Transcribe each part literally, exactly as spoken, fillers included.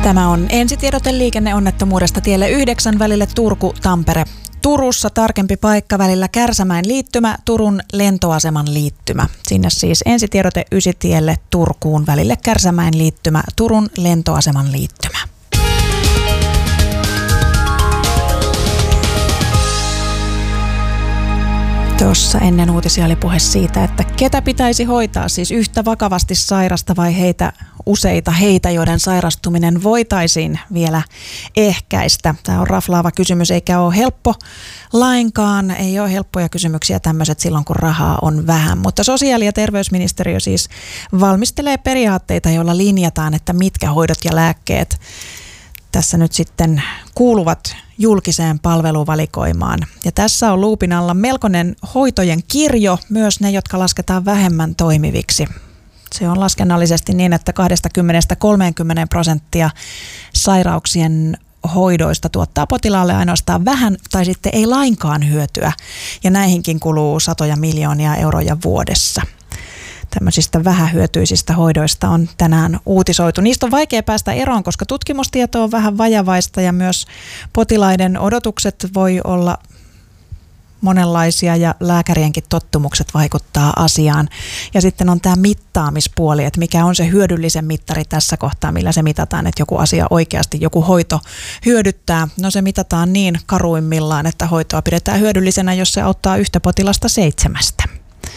Tämä on ensitiedote liikenneonnettomuudesta tielle yhdeksän välille Turku-Tampere. Turussa tarkempi paikka välillä Kärsämäen liittymä, Turun lentoaseman liittymä. Sinne siis ensitiedote Ysitielle Turkuun välille Kärsämäen liittymä, Turun lentoaseman liittymä. Tuossa ennen uutisia oli puhe siitä, että ketä pitäisi hoitaa, siis yhtä vakavasti sairasta vai heitä useita heitä, joiden sairastuminen voitaisiin vielä ehkäistä. Tämä on raflaava kysymys, eikä ole helppo lainkaan. Ei ole helppoja kysymyksiä tämmöiset silloin, kun rahaa on vähän. Mutta sosiaali- ja terveysministeriö siis valmistelee periaatteita, joilla linjataan, että mitkä hoidot ja lääkkeet tässä nyt sitten kuuluvat julkiseen palveluvalikoimaan. Ja tässä on luupin alla melkoinen hoitojen kirjo, myös ne, jotka lasketaan vähemmän toimiviksi. Se on laskennallisesti niin, että kaksikymmentä kolmekymmentä prosenttia sairauksien hoidoista tuottaa potilaalle ainoastaan vähän tai sitten ei lainkaan hyötyä. Ja näihinkin kuluu satoja miljoonia euroja vuodessa. Tämmöisistä vähähyötyisistä hoidoista on tänään uutisoitu. Niistä on vaikea päästä eroon, koska tutkimustieto on vähän vajavaista ja myös potilaiden odotukset voi olla monenlaisia ja lääkärienkin tottumukset vaikuttaa asiaan. Ja sitten on tämä mittaamispuoli, että mikä on se hyödyllisen mittari tässä kohtaa, millä se mitataan, että joku asia oikeasti, joku hoito hyödyttää. No se mitataan niin karuimmillaan, että hoitoa pidetään hyödyllisenä, jos se auttaa yhtä potilasta seitsemästä.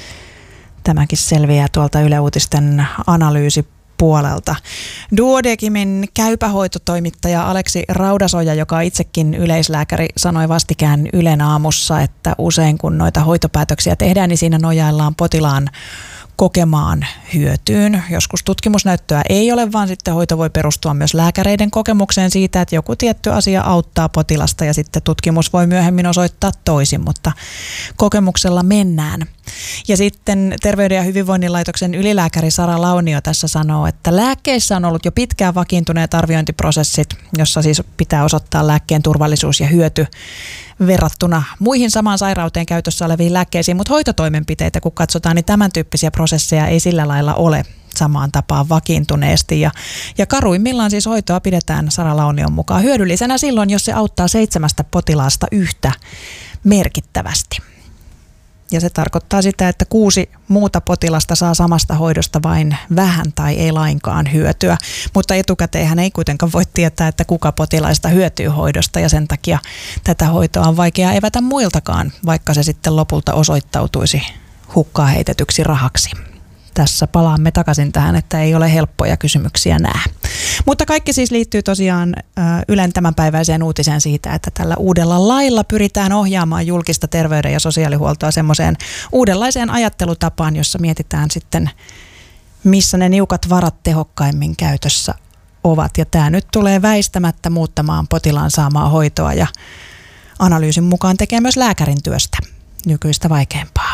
Tämäkin selviää tuolta Yle Uutisten analyysipuolelta. Duodecimin käypähoitotoimittaja Aleksi Raudasoja, joka on itsekin yleislääkäri, sanoi vastikään Ylen aamussa, että usein kun noita hoitopäätöksiä tehdään, niin siinä nojaillaan potilaan kokemaan hyötyyn. Joskus tutkimusnäyttöä ei ole, vaan sitten hoito voi perustua myös lääkäreiden kokemukseen siitä, että joku tietty asia auttaa potilasta ja sitten tutkimus voi myöhemmin osoittaa toisin, mutta kokemuksella mennään. Ja sitten Terveyden ja hyvinvoinnin laitoksen ylilääkäri Sara Launio tässä sanoo, että lääkkeissä on ollut jo pitkään vakiintuneet arviointiprosessit, jossa siis pitää osoittaa lääkkeen turvallisuus ja hyöty verrattuna muihin samaan sairauteen käytössä oleviin lääkkeisiin, mutta hoitotoimenpiteitä kun katsotaan, niin tämän tyyppisiä prosesseja ei sillä lailla ole samaan tapaan vakiintuneesti. Ja, ja karuimmillaan siis hoitoa pidetään Sara Launion mukaan hyödyllisenä silloin, jos se auttaa seitsemästä potilaasta yhtä merkittävästi. Ja se tarkoittaa sitä, että kuusi muuta potilasta saa samasta hoidosta vain vähän tai ei lainkaan hyötyä. Mutta etukäteenhän ei kuitenkaan voi tietää, että kuka potilaista hyötyy hoidosta ja sen takia tätä hoitoa on vaikea evätä muiltakaan, vaikka se sitten lopulta osoittautuisi hukkaan heitetyksi rahaksi. Tässä palaamme takaisin tähän, että ei ole helppoja kysymyksiä nää. Mutta kaikki siis liittyy tosiaan Ylen tämänpäiväiseen uutiseen siitä, että tällä uudella lailla pyritään ohjaamaan julkista terveyden- ja sosiaalihuoltoa semmoiseen uudenlaiseen ajattelutapaan, jossa mietitään sitten, missä ne niukat varat tehokkaimmin käytössä ovat. Ja tämä nyt tulee väistämättä muuttamaan potilaan saamaa hoitoa ja analyysin mukaan tekee myös lääkärin työstä nykyistä vaikeampaa.